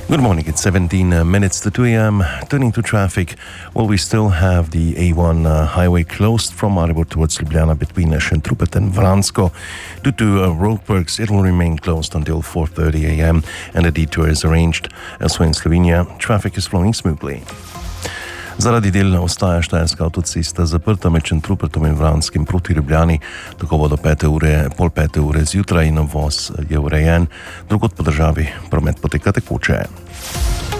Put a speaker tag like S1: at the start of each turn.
S1: Good morning, it's 17 minutes to 2 a.m. Turning to traffic, well, we still have the A1 highway closed from Maribor towards Ljubljana between Šentrupert and Vransko. Due to road works, it will remain closed until 4:30 a.m. and the detour is arranged. Elsewhere in Slovenia, traffic is flowing smoothly. Zaradi del ostaja Štajerska avtocesta zaprta med Šentrupertom in Vranskim proti Ljubljani, tako bo do pol pete ure zjutraj in voz je urejen, drugod po državi promet poteka tekoče.